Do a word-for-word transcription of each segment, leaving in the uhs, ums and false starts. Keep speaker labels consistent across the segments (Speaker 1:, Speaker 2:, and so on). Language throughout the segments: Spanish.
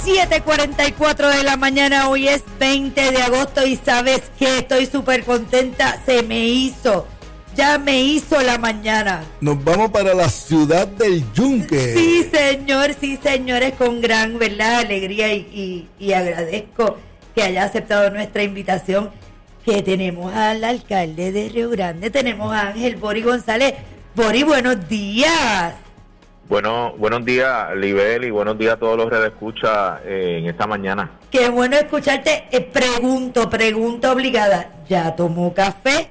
Speaker 1: siete cuarenta y cuatro de la mañana, hoy es veinte de agosto y sabes que estoy súper contenta, se me hizo, ya me hizo la mañana.
Speaker 2: Nos vamos para la ciudad del Yunque.
Speaker 1: Sí señor, sí señores, con gran, ¿verdad?, alegría y, y, y agradezco que haya aceptado nuestra invitación, que tenemos al alcalde de Río Grande, tenemos a Ángel Bori González. Bori, buenos días.
Speaker 3: Bueno, buenos días, Libel, y buenos días a todos los redescuchas eh, en esta mañana.
Speaker 1: Qué bueno escucharte. Eh, pregunto, pregunta obligada. ¿Ya tomó café?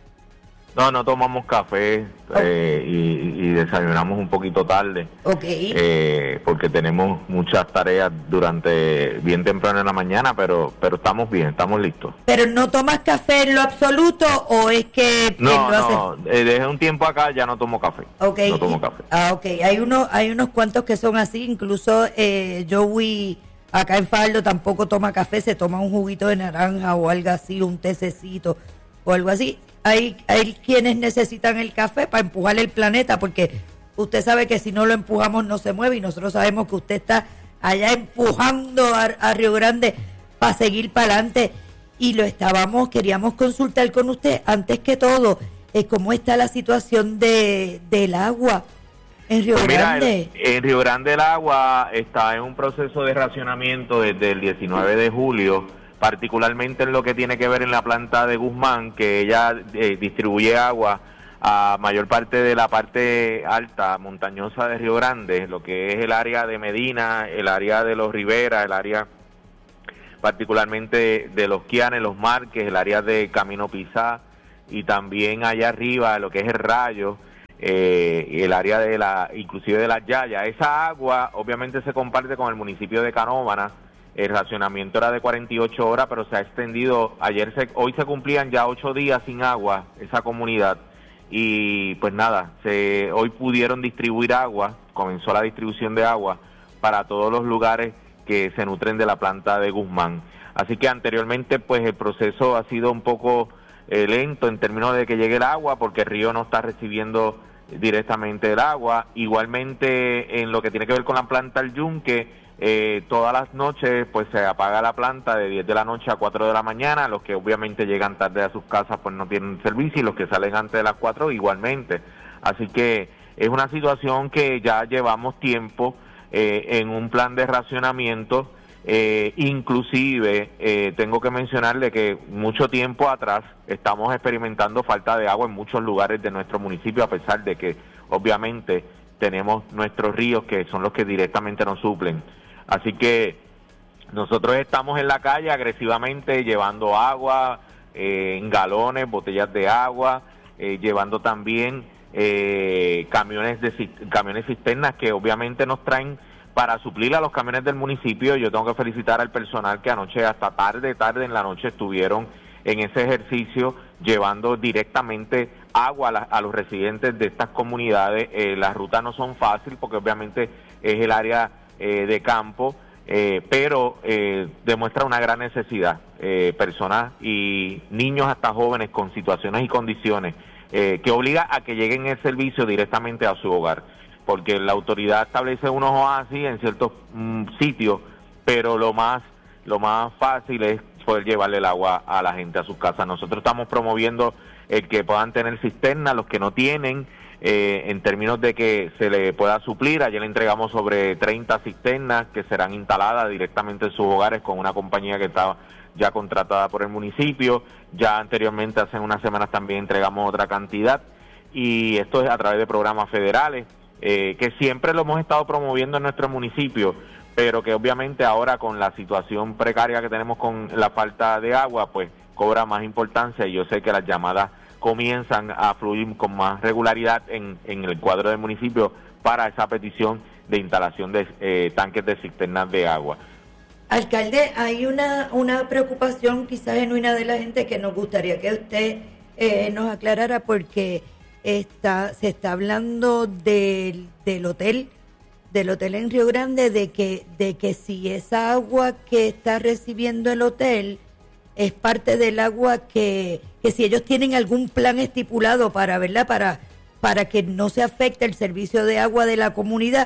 Speaker 3: No, no tomamos café eh, y, y desayunamos un poquito tarde.
Speaker 1: Ok.
Speaker 3: Eh, porque tenemos muchas tareas durante bien temprano en la mañana, pero pero estamos bien, estamos listos.
Speaker 1: ¿Pero no tomas café en lo absoluto o es que...
Speaker 3: No,
Speaker 1: lo
Speaker 3: no,
Speaker 1: haces?
Speaker 3: eh, desde un tiempo acá ya no tomo café.
Speaker 1: Ok.
Speaker 3: No tomo café.
Speaker 1: Ah, ok. Hay, uno, hay unos cuantos que son así, incluso eh, Joey acá en Faldo tampoco toma café, se toma un juguito de naranja o algo así, un tececito o algo así. Hay, hay quienes necesitan el café para empujar el planeta, porque usted sabe que si no lo empujamos no se mueve, y nosotros sabemos que usted está allá empujando a, a Río Grande para seguir para adelante, y lo estábamos, queríamos consultar con usted, antes que todo, eh, cómo está la situación de del agua en Río
Speaker 3: Pues mira,
Speaker 1: Grande.
Speaker 3: el, en Río Grande el agua está en un proceso de racionamiento desde el diecinueve de julio, particularmente en lo que tiene que ver en la planta de Guzmán, que ella eh, distribuye agua a mayor parte de la parte alta, montañosa de Río Grande, lo que es el área de Medina, el área de los Rivera, el área particularmente de los Quianes, los Marques, el área de Camino Pizá, y también allá arriba lo que es el Rayo, eh, el área de la, inclusive de las Yayas. Esa agua obviamente se comparte con el municipio de Canóvana. El racionamiento era de cuarenta y ocho horas, pero se ha extendido. Ayer, se, hoy se cumplían ya ocho días sin agua esa comunidad, y pues nada, se, hoy pudieron distribuir agua, comenzó la distribución de agua para todos los lugares que se nutren de la planta de Guzmán. Así que anteriormente pues el proceso ha sido un poco eh, lento en términos de que llegue el agua, porque el río no está recibiendo directamente el agua. Igualmente en lo que tiene que ver con la planta El Yunque, Eh, todas las noches pues se apaga la planta de diez de la noche a cuatro de la mañana. Los que obviamente llegan tarde a sus casas pues no tienen servicio, y los que salen antes de las cuatro igualmente. Así que es una situación que ya llevamos tiempo eh, en un plan de racionamiento. Eh, inclusive eh, tengo que mencionarle que mucho tiempo atrás estamos experimentando falta de agua en muchos lugares de nuestro municipio, a pesar de que obviamente tenemos nuestros ríos que son los que directamente nos suplen. Así que nosotros estamos en la calle agresivamente llevando agua, eh, en galones, botellas de agua, eh, llevando también eh, camiones de camiones cisternas que obviamente nos traen para suplir a los camiones del municipio. Yo tengo que felicitar al personal que anoche hasta tarde, tarde en la noche estuvieron en ese ejercicio llevando directamente agua a, la, a los residentes de estas comunidades. Eh, las rutas no son fáciles porque obviamente es el área eh, de campo, eh, pero eh, demuestra una gran necesidad. Eh, personas y niños hasta jóvenes con situaciones y condiciones eh, que obliga a que lleguen el servicio directamente a su hogar, porque la autoridad establece unos oasis en ciertos mm, sitios, pero lo más lo más fácil es poder llevarle el agua a la gente a sus casas. Nosotros estamos promoviendo el que puedan tener cisternas, los que no tienen, eh, en términos de que se le pueda suplir. Ayer le entregamos sobre treinta cisternas que serán instaladas directamente en sus hogares con una compañía que está ya contratada por el municipio. Ya anteriormente, hace unas semanas, también entregamos otra cantidad, y esto es a través de programas federales, eh, que siempre lo hemos estado promoviendo en nuestro municipio, pero que obviamente ahora con la situación precaria que tenemos con la falta de agua, pues cobra más importancia, y yo sé que las llamadas comienzan a fluir con más regularidad en, en el cuadro del municipio para esa petición de instalación de eh, tanques de cisternas de agua.
Speaker 1: Alcalde, hay una, una preocupación quizás genuina de la gente que nos gustaría que usted eh, nos aclarara, porque está se está hablando del, del hotel del hotel en Río Grande, de que de que si esa agua que está recibiendo el hotel es parte del agua que, que si ellos tienen algún plan estipulado para, ¿verdad?, para, para que no se afecte el servicio de agua de la comunidad,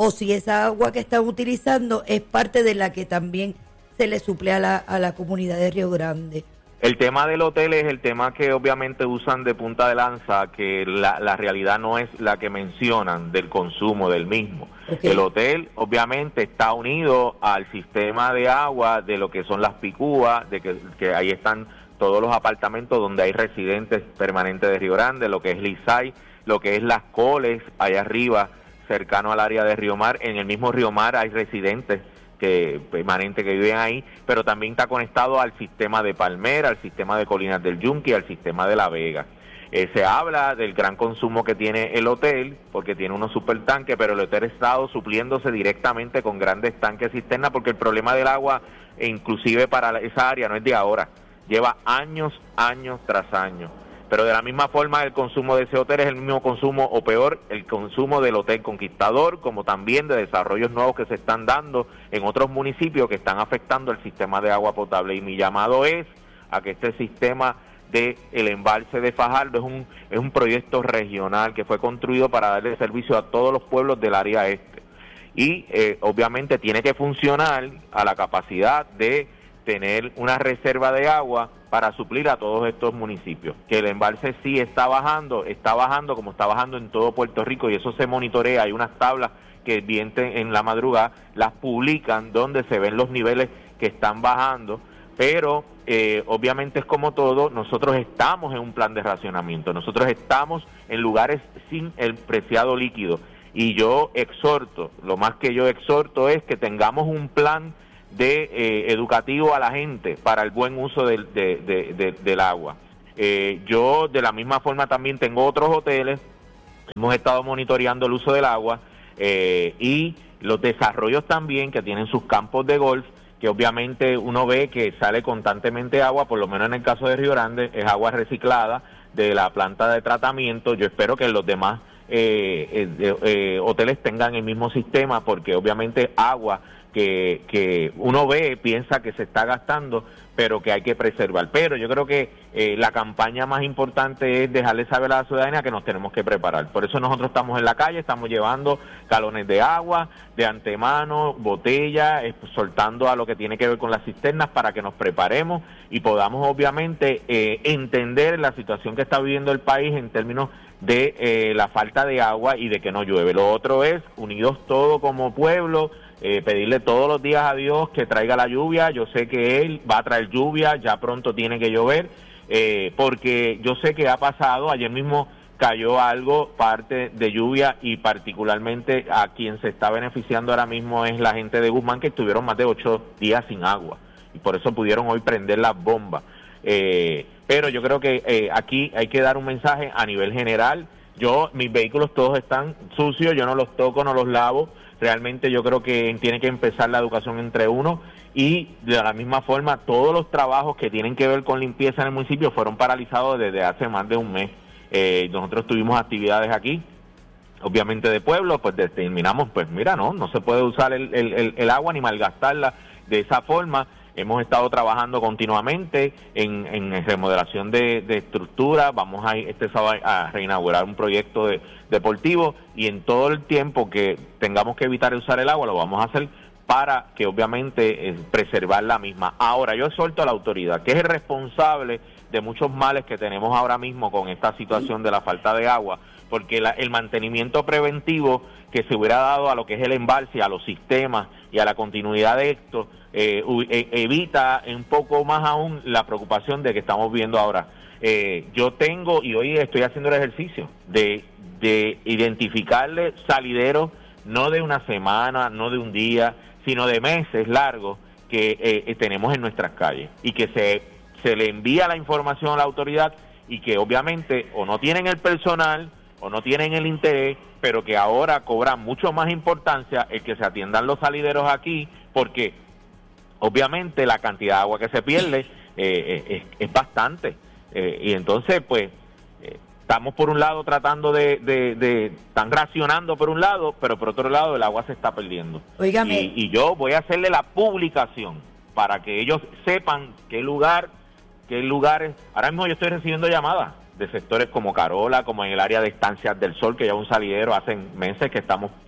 Speaker 1: o si esa agua que están utilizando es parte de la que también se le suple a la, a la comunidad de Río Grande.
Speaker 3: El tema del hotel es el tema que obviamente usan de punta de lanza, que la, la realidad no es la que mencionan del consumo del mismo. Okay. El hotel obviamente está unido al sistema de agua de lo que son las picúas, de que, que ahí están todos los apartamentos donde hay residentes permanentes de Río Grande, lo que es Lisay, lo que es Las Coles, allá arriba, cercano al área de Río Mar. En el mismo Río Mar hay residentes que permanentes que viven ahí, pero también está conectado al sistema de Palmera, al sistema de Colinas del Yunque, al sistema de La Vega. Eh, se habla del gran consumo que tiene el hotel, porque tiene unos supertanques, pero el hotel ha estado supliéndose directamente con grandes tanques cisternas, porque el problema del agua, e inclusive para esa área, no es de ahora, lleva años, años tras años. Pero de la misma forma el consumo de ese hotel es el mismo consumo, o peor, el consumo del Hotel Conquistador, como también de desarrollos nuevos que se están dando en otros municipios que están afectando el sistema de agua potable. Y mi llamado es a que este sistema de el embalse de Fajardo es un, es un proyecto regional que fue construido para darle servicio a todos los pueblos del área este. Y eh, obviamente tiene que funcionar a la capacidad de tener una reserva de agua para suplir a todos estos municipios. Que el embalse sí está bajando, está bajando como está bajando en todo Puerto Rico, y eso se monitorea. Hay unas tablas que vienten en la madrugada, las publican donde se ven los niveles que están bajando, pero eh, obviamente es como todo, nosotros estamos en un plan de racionamiento, nosotros estamos en lugares sin el preciado líquido, y yo exhorto, lo más que yo exhorto es que tengamos un plan de eh, educativo a la gente para el buen uso del, de, de, de, del agua. Eh, yo de la misma forma también tengo otros hoteles, hemos estado monitoreando el uso del agua eh, y los desarrollos también que tienen sus campos de golf, que obviamente uno ve que sale constantemente agua, por lo menos en el caso de Río Grande, es agua reciclada de la planta de tratamiento. Yo espero que los demás eh, eh, eh, hoteles tengan el mismo sistema, porque obviamente agua que, que uno ve, piensa que se está gastando, pero que hay que preservar. Pero yo creo que eh, la campaña más importante es dejarle saber a la ciudadanía que nos tenemos que preparar. Por eso nosotros estamos en la calle, estamos llevando galones de agua, de antemano, botellas, eh, soltando a lo que tiene que ver con las cisternas para que nos preparemos y podamos obviamente eh, entender la situación que está viviendo el país en términos de eh, la falta de agua y de que no llueve. Lo otro es, unidos todos como pueblo, Eh, pedirle todos los días a Dios que traiga la lluvia. Yo sé que Él va a traer lluvia, ya pronto tiene que llover, eh, porque yo sé que ha pasado, ayer mismo cayó algo, parte de lluvia, y particularmente a quien se está beneficiando ahora mismo es la gente de Guzmán, que estuvieron más de ocho días sin agua, y por eso pudieron hoy prender las bombas. Eh, pero yo creo que eh, aquí hay que dar un mensaje a nivel general. Yo, mis vehículos todos están sucios, yo no los toco, no los lavo. Realmente yo creo que tiene que empezar la educación entre uno, y de la misma forma todos los trabajos que tienen que ver con limpieza en el municipio fueron paralizados desde hace más de un mes. Eh, nosotros tuvimos actividades aquí, obviamente de pueblo, pues determinamos, pues mira, no, no se puede usar el, el, el agua ni malgastarla de esa forma. Hemos estado trabajando continuamente en, en remodelación de, de estructura. Vamos a ir este sábado a reinaugurar un proyecto de, deportivo, y en todo el tiempo que tengamos que evitar usar el agua lo vamos a hacer para que obviamente eh, preservar la misma. Ahora, yo exhorto a la autoridad, que es el responsable de muchos males que tenemos ahora mismo con esta situación de la falta de agua, porque la, el mantenimiento preventivo que se hubiera dado a lo que es el embalse, a los sistemas y a la continuidad de esto, eh, eh, evita un poco más aún la preocupación de que estamos viendo ahora. Eh, yo tengo, y hoy estoy haciendo el ejercicio de, de identificarle salideros, no de una semana, no de un día, sino de meses largos que eh, tenemos en nuestras calles, y que se, se le envía la información a la autoridad, y que obviamente o no tienen el personal o no tienen el interés, pero que ahora cobra mucho más importancia el que se atiendan los salideros aquí, porque obviamente la cantidad de agua que se pierde eh, es, es bastante, eh, y entonces pues eh, estamos por un lado tratando de, de, de, están racionando por un lado, pero por otro lado el agua se está perdiendo.
Speaker 1: Óigame.
Speaker 3: Y, y yo voy a hacerle la publicación para que ellos sepan qué lugar, qué lugares. Ahora mismo yo estoy recibiendo llamadas de sectores como Carola, como en el área de Estancias del Sol, que ya un salidero hace meses que estamos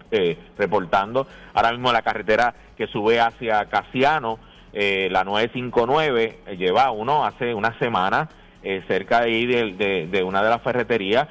Speaker 3: eh, reportando. Ahora mismo la carretera que sube hacia Casiano, eh, la nueve cincuenta y nueve, eh, lleva uno hace una semana eh, cerca de ahí de, de, de una de las ferreterías,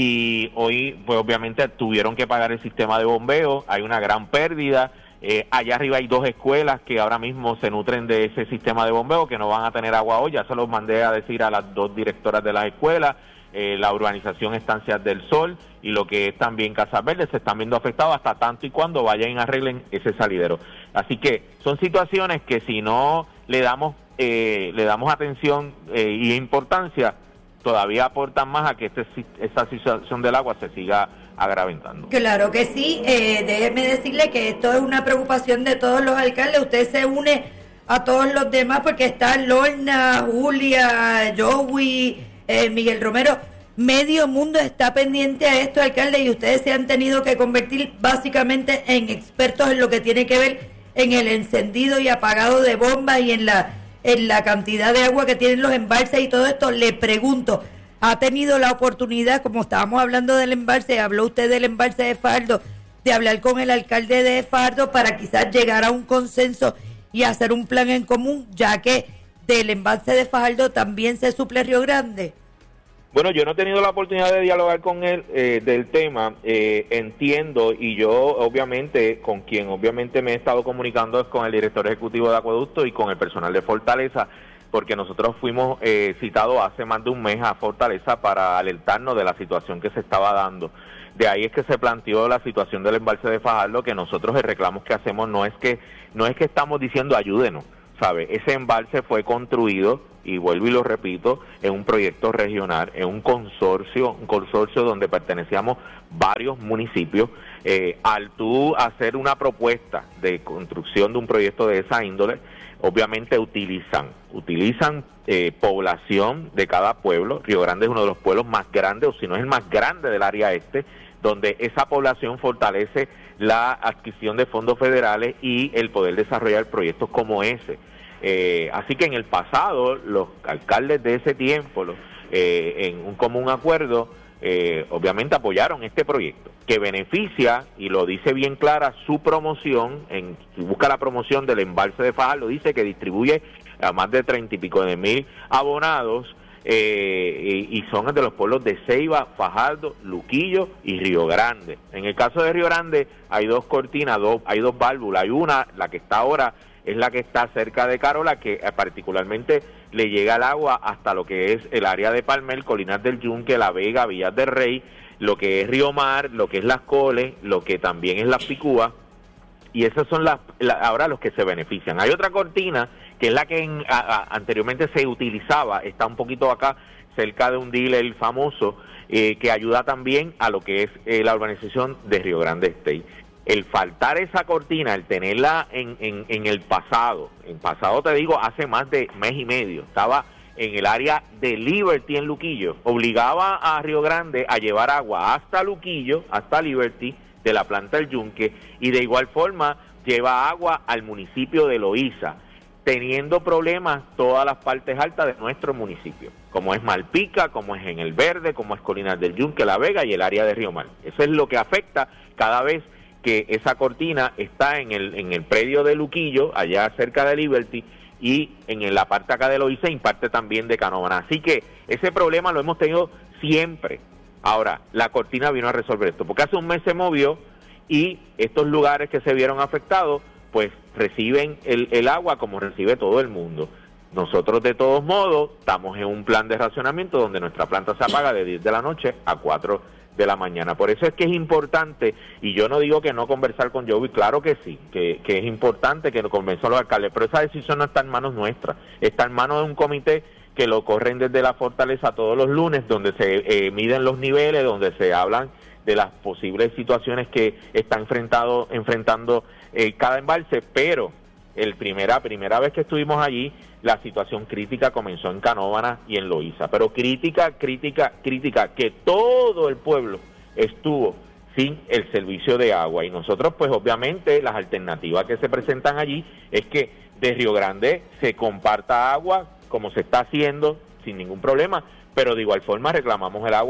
Speaker 3: y hoy pues obviamente tuvieron que pagar el sistema de bombeo, hay una gran pérdida. Eh, allá arriba hay dos escuelas que ahora mismo se nutren de ese sistema de bombeo, que no van a tener agua hoy. Ya se los mandé a decir a las dos directoras de las escuelas. Eh, la urbanización Estancias del Sol y lo que es también Casas Verdes se están viendo afectados hasta tanto y cuando vayan y arreglen ese salidero. Así que son situaciones que si no le damos eh, le damos atención eh, y importancia, todavía aportan más a que este, esta situación del agua se siga agraventando.
Speaker 1: Claro que sí, eh, déjeme decirle que esto es una preocupación de todos los alcaldes. Usted se une a todos los demás porque está Lorna, Julia, Joey, eh, Miguel Romero. Medio mundo está pendiente a esto, alcalde, y ustedes se han tenido que convertir básicamente en expertos en lo que tiene que ver en el encendido y apagado de bombas y en la en la cantidad de agua que tienen los embalses y todo esto. Le pregunto, ¿ha tenido la oportunidad, como estábamos hablando del embalse, habló usted del embalse de Fajardo, de hablar con el alcalde de Fajardo para quizás llegar a un consenso y hacer un plan en común, ya que del embalse de Fajardo también se suple Río Grande?
Speaker 3: Bueno, yo no he tenido la oportunidad de dialogar con él eh, del tema, eh, entiendo, y yo obviamente, con quien obviamente me he estado comunicando es con el director ejecutivo de Acueducto y con el personal de Fortaleza, porque nosotros fuimos eh, citados hace más de un mes a Fortaleza para alertarnos de la situación que se estaba dando. De ahí es que se planteó la situación del embalse de Fajardo, que nosotros el reclamo que hacemos no es que no es que estamos diciendo ayúdenos, ¿sabe? Ese embalse fue construido, y vuelvo y lo repito, en un proyecto regional, en un consorcio, un consorcio donde pertenecíamos varios municipios. Eh, al tú hacer una propuesta de construcción de un proyecto de esa índole, obviamente utilizan, utilizan eh, población de cada pueblo. Río Grande es uno de los pueblos más grandes, o si no es el más grande del área este, donde esa población fortalece la adquisición de fondos federales y el poder desarrollar proyectos como ese. Eh, así que en el pasado, los alcaldes de ese tiempo, los, eh, en un común acuerdo, eh, obviamente apoyaron este proyecto, que beneficia, y lo dice bien clara, su promoción, en, si busca la promoción del embalse de Fajardo, dice que distribuye a más de treinta y pico de mil abonados, eh, y, y son de los pueblos de Ceiba, Fajardo, Luquillo y Río Grande. En el caso de Río Grande hay dos cortinas, dos, hay dos válvulas, hay una, la que está ahora, es la que está cerca de Carola, que eh, particularmente le llega el agua hasta lo que es el área de Palmer, Colinas del Yunque, La Vega, Villas del Rey, lo que es Río Mar, lo que es Las Coles, lo que también es Las Picúas, y esos son las la, ahora los que se benefician. Hay otra cortina, que es la que en, a, a, anteriormente se utilizaba, está un poquito acá, cerca de un dealer famoso, eh, que ayuda también a lo que es eh, la urbanización de Río Grande State. El faltar esa cortina, el tenerla en, en, en el pasado, en pasado te digo, hace más de mes y medio, estaba en el área de Liberty en Luquillo, obligaba a Río Grande a llevar agua hasta Luquillo, hasta Liberty, de la planta del Yunque, y de igual forma lleva agua al municipio de Loíza, teniendo problemas todas las partes altas de nuestro municipio, como es Malpica, como es en El Verde, como es Colinas del Yunque, La Vega y el área de Río Mar. Eso es lo que afecta cada vez que esa cortina está en el en el predio de Luquillo, allá cerca de Liberty, y en la parte acá de Loíza, y parte también de Canóvana. Así que ese problema lo hemos tenido siempre. Ahora, la cortina vino a resolver esto, porque hace un mes se movió, y estos lugares que se vieron afectados, pues reciben el, el agua como recibe todo el mundo. Nosotros, de todos modos, estamos en un plan de racionamiento donde nuestra planta se apaga de diez de la noche a cuatro de la mañana. Por eso es que es importante, y yo no digo que no conversar con Joey, claro que sí, que, que es importante que nos convenza a los alcaldes, pero esa decisión no está en manos nuestras, está en manos de un comité que lo corren desde la Fortaleza todos los lunes, donde se eh, miden los niveles, donde se hablan de las posibles situaciones que está enfrentado, enfrentando eh, cada embalse, pero el primera primera vez que estuvimos allí, la situación crítica comenzó en Canóvana y en Loíza, pero crítica, crítica, crítica, que todo el pueblo estuvo sin el servicio de agua, y nosotros pues obviamente las alternativas que se presentan allí es que de Río Grande se comparta agua como se está haciendo sin ningún problema, pero de igual forma reclamamos el agua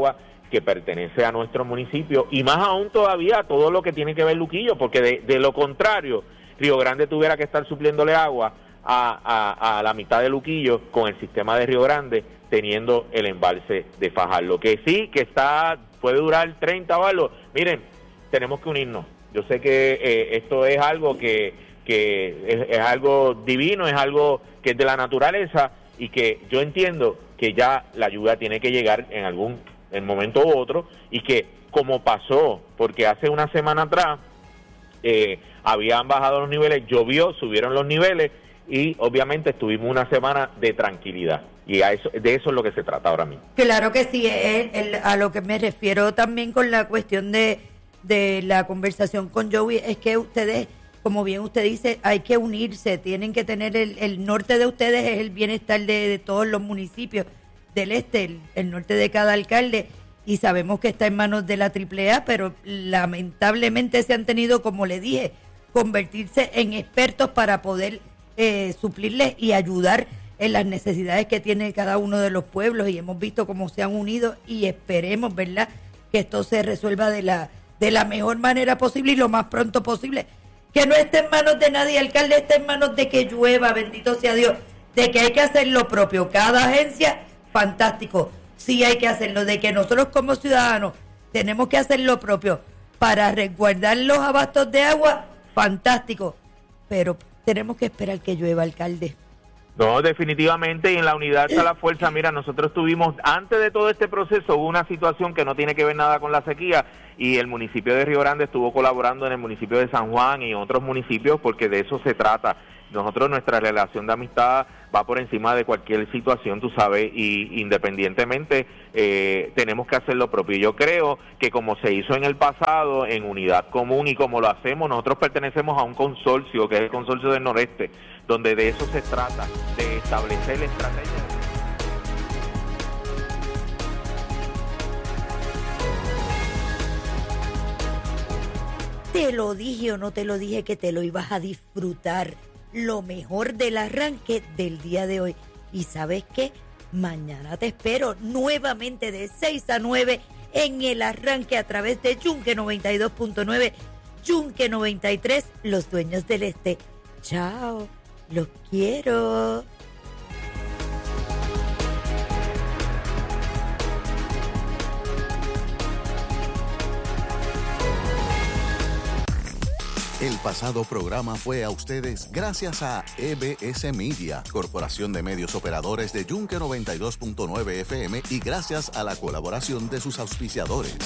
Speaker 3: que pertenece a nuestro municipio, y más aún todavía todo lo que tiene que ver Luquillo, porque de, de lo contrario, Río Grande tuviera que estar supliéndole agua a, a, a la mitad de Luquillo con el sistema de Río Grande, teniendo el embalse de Fajardo, que sí, que está, puede durar treinta o algo. Miren, tenemos que unirnos. Yo sé que eh, esto es algo que, que es, es algo divino, es algo que es de la naturaleza, y que yo entiendo que ya la lluvia tiene que llegar en algún en momento u otro, y que como pasó, porque hace una semana atrás eh, habían bajado los niveles, llovió, subieron los niveles, y obviamente estuvimos una semana de tranquilidad, y a eso, de eso es lo que se trata ahora mismo.
Speaker 1: Claro que sí, el, el, a lo que me refiero también con la cuestión de, de la conversación con Joey, es que ustedes, como bien usted dice, hay que unirse, tienen que tener el, el norte de ustedes es el bienestar de, de todos los municipios del este, el, el norte de cada alcalde, y sabemos que está en manos de la triple A, pero lamentablemente se han tenido, como le dije, convertirse en expertos para poder eh, suplirles y ayudar en las necesidades que tiene cada uno de los pueblos, y hemos visto cómo se han unido, y esperemos, ¿verdad?, que esto se resuelva de la, de la mejor manera posible y lo más pronto posible. Que no esté en manos de nadie, alcalde, está en manos de que llueva, bendito sea Dios, de que hay que hacer lo propio. Cada agencia, fantástico, sí hay que hacerlo, de que nosotros como ciudadanos tenemos que hacer lo propio para resguardar los abastos de agua, fantástico, pero tenemos que esperar que llueva, alcalde.
Speaker 3: No, definitivamente, y en la unidad está la fuerza. Mira, nosotros tuvimos, antes de todo este proceso, hubo una situación que no tiene que ver nada con la sequía, y el municipio de Río Grande estuvo colaborando en el municipio de San Juan y otros municipios, porque de eso se trata. Nosotros, nuestra relación de amistad va por encima de cualquier situación, tú sabes, y independientemente eh, tenemos que hacer lo propio. Y yo creo que como se hizo en el pasado, en unidad común, y como lo hacemos, nosotros pertenecemos a un consorcio, que es el Consorcio del Noreste, donde de eso se trata, de establecer la estrategia.
Speaker 1: Te lo dije o no te lo dije que te lo ibas a disfrutar. Lo mejor del arranque del día de hoy. ¿Y sabes qué? Mañana te espero nuevamente de seis a nueve en el arranque a través de Yunque noventa y dos punto nueve, Yunque noventa y tres, los dueños del este. Chao, los quiero.
Speaker 4: El pasado programa fue a ustedes gracias a E B S Media, Corporación de Medios Operadores de Yunque noventa y dos punto nueve F M, y gracias a la colaboración de sus auspiciadores.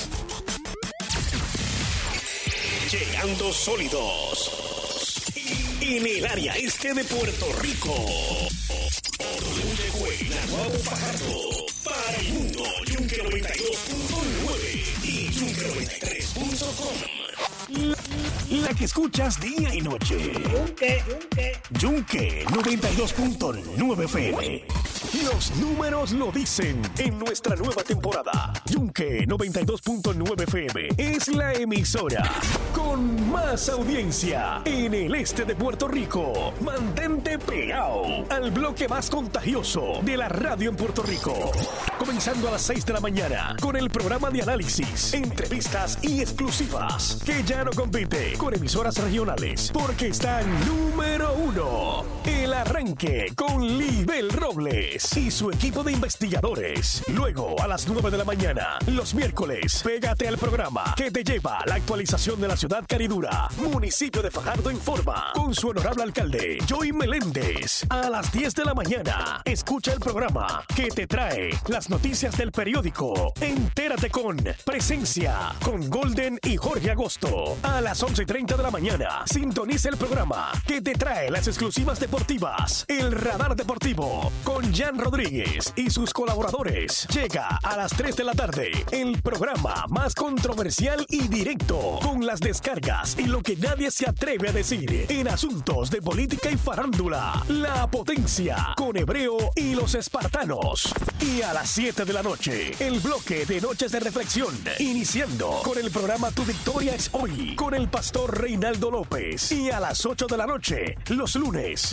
Speaker 5: Llegando sólidos en el área este de Puerto Rico. Yunque, Naguabo, Fajardo, para el mundo, Yunque noventa y dos punto nueve y Yunque noventa y tres punto com. La que escuchas día y noche. Yunque, Yunque. Yunque noventa y dos punto nueve F M. Los números lo dicen en nuestra nueva temporada. Yunque noventa y dos punto nueve F M es la emisora con más audiencia en el este de Puerto Rico. Mantente pegado al bloque más contagioso de la radio en Puerto Rico. Comenzando a las seis de la mañana con el programa de análisis, entrevistas y exclusivas que ya no compite con emisoras regionales porque están número uno. El arranque con Libel Robles y su equipo de investigadores. Luego a las nueve de la mañana, los miércoles, pégate al programa que te lleva la actualización de la ciudad caridura. Municipio de Fajardo Informa con su honorable alcalde Joey Meléndez. A las diez de la mañana, escucha el programa que te trae las noticias del periódico. Entérate con Presencia con Golden y Jorge Agosto. A las once y treinta de la mañana, sintoniza el programa que te trae las exclusivas deportivas. El Radar Deportivo con Jan Rodríguez y sus colaboradores. Llega a las tres de la tarde el programa más controversial y directo, con las descargas y lo que nadie se atreve a decir en asuntos de política y farándula. La Potencia con Hebreo y los Espartanos. Y a las siete de la noche, el bloque de Noches de Reflexión, iniciando con el programa Tu Victoria es Hoy con el pastor Reinaldo López. Y a las ocho de la noche, los lunes, las de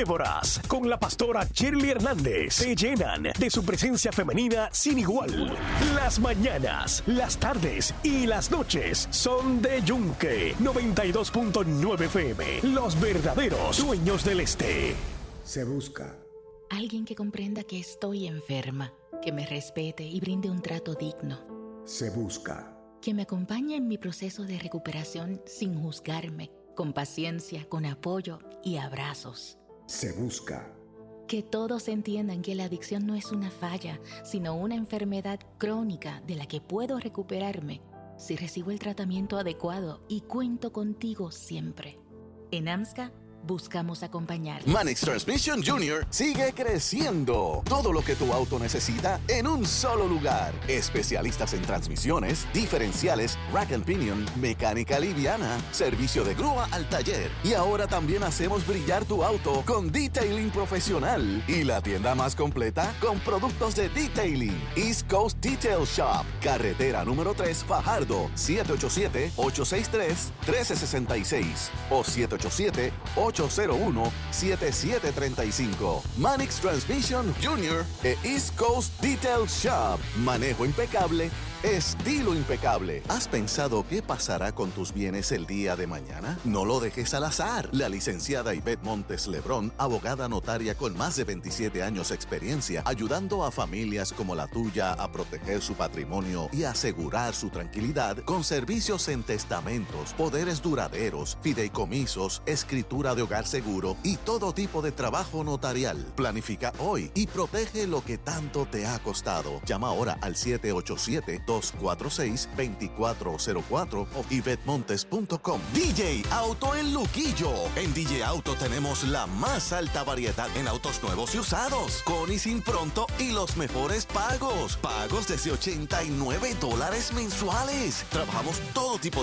Speaker 5: Débora con la pastora Shirley Hernández te llenan de su presencia femenina sin igual. Las mañanas, las tardes y las noches son de Yunque noventa y dos punto nueve F M. Los verdaderos dueños del este.
Speaker 6: Se busca
Speaker 7: alguien que comprenda que estoy enferma, que me respete y brinde un trato digno.
Speaker 6: Se busca
Speaker 7: que me acompañe en mi proceso de recuperación sin juzgarme, con paciencia, con apoyo y abrazos.
Speaker 6: Se busca
Speaker 7: que todos entiendan que la adicción no es una falla, sino una enfermedad crónica de la que puedo recuperarme si recibo el tratamiento adecuado y cuento contigo siempre. En AMSCA buscamos acompañar.
Speaker 4: Manix Transmission Junior sigue creciendo. Todo lo que tu auto necesita en un solo lugar. Especialistas en transmisiones, diferenciales, rack and pinion, mecánica liviana, servicio de grúa al taller. Y ahora también hacemos brillar tu auto con detailing profesional. Y la tienda más completa con productos de detailing. East Coast Detail Shop. Carretera número tres, Fajardo. siete ocho siete, ocho seis tres, uno tres seis seis o siete ocho siete, ocho cero uno, siete siete tres cinco. Manix Transmission Junior e East Coast Detail Shop. Manejo impecable, estilo impecable. ¿Has pensado qué pasará con tus bienes el día de mañana? No lo dejes al azar. La licenciada Ivette Montes Lebrón, abogada notaria con más de veintisiete años de experiencia, ayudando a familias como la tuya a proteger su patrimonio y asegurar su tranquilidad con servicios en testamentos, poderes duraderos, fideicomisos, escritura de hogar seguro y todo tipo de trabajo notarial. Planifica hoy y protege lo que tanto te ha costado. Llama ahora al siete ocho siete, dos cuatro seis, dos cuatro cero cuatro o ivette montes punto com. D J Auto en Luquillo. En D J Auto tenemos la más alta variedad en autos nuevos y usados, con y sin pronto y los mejores pagos. Pagos desde ochenta y nueve dólares mensuales. Trabajamos todo tipo